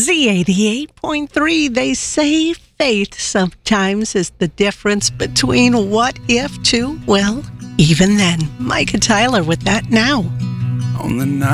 Z88.3, they say faith sometimes is the difference between what if to, well, even then. Micah Tyler with that now. On the night